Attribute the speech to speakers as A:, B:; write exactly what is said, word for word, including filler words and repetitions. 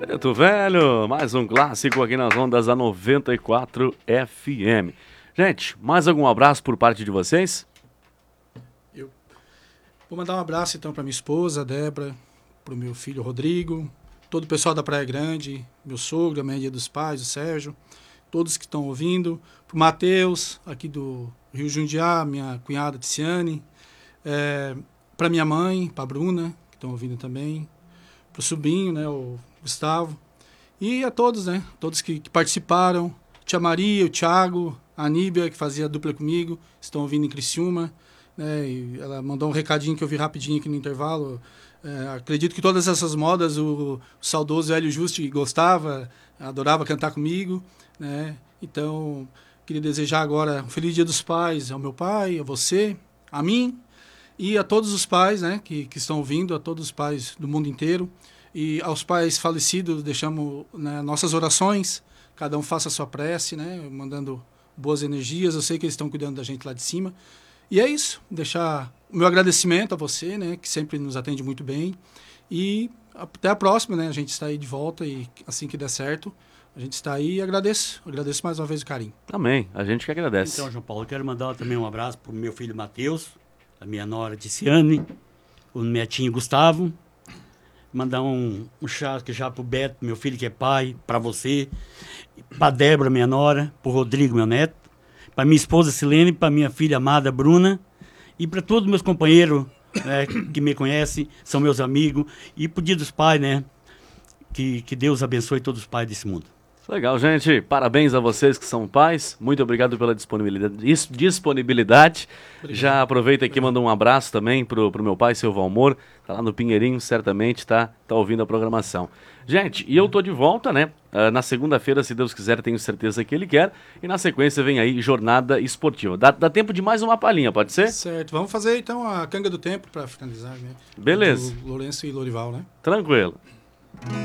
A: Preto Velho, mais um clássico aqui nas ondas da noventa e quatro F M. Gente, mais algum abraço por parte de vocês?
B: Eu vou mandar um abraço então para minha esposa, Débora, para o meu filho Rodrigo, todo o pessoal da Praia Grande, meu sogro, a Maria dos Pais, o Sérgio, todos que estão ouvindo, para o Matheus, aqui do Rio Jundiá, minha cunhada Ticiane, é, para minha mãe, para a Bruna, que estão ouvindo também, para o sobrinho, né, o Gustavo, e a todos, né, todos que, que participaram, tia Maria, o Thiago, a Aníbia, que fazia dupla comigo, estão ouvindo em Criciúma, né, e ela mandou um recadinho que eu vi rapidinho aqui no intervalo. É, acredito que todas essas modas o, o saudoso Hélio Juste gostava, adorava cantar comigo, né, então queria desejar agora um feliz Dia dos Pais ao meu pai, a você, a mim, e a todos os pais, né, que, que estão ouvindo, a todos os pais do mundo inteiro. E aos pais falecidos, deixamos, né, nossas orações, cada um faça a sua prece, né, mandando boas energias. Eu sei que eles estão cuidando da gente lá de cima. E é isso, deixar o meu agradecimento a você, né, que sempre nos atende muito bem. E até a próxima, né, a gente está aí de volta e assim que der certo, a gente está aí e agradeço. Agradeço mais uma vez o carinho.
A: Amém, a gente que agradece.
C: Então, João Paulo, eu quero mandar também um abraço para o meu filho Matheus, a minha nora Ticiane, o netinho Gustavo. Mandar um, um chá que já pro Beto, meu filho que é pai, para você, para Débora, minha nora, pro Rodrigo, meu neto, para minha esposa Silene, para minha filha amada Bruna e para todos meus companheiros, né, que me conhecem, são meus amigos, e pro Dia dos Pais, né, que, que Deus abençoe todos os pais desse mundo.
A: Legal, gente. Parabéns a vocês que são pais. Muito obrigado pela disponibilidade. disponibilidade. Já aproveita aqui e manda um abraço também pro, pro meu pai, seu Valmor. Tá lá no Pinheirinho, certamente tá, tá ouvindo a programação. Gente, e eu tô de volta, né? Uh, na segunda-feira, se Deus quiser, tenho certeza que ele quer. E na sequência vem aí Jornada Esportiva. Dá, dá tempo de mais uma palhinha, pode ser?
B: Certo. Vamos fazer então a Canga do Tempo para finalizar, né?
A: Beleza.
B: Do Lourenço e Lorival, né?
A: Tranquilo.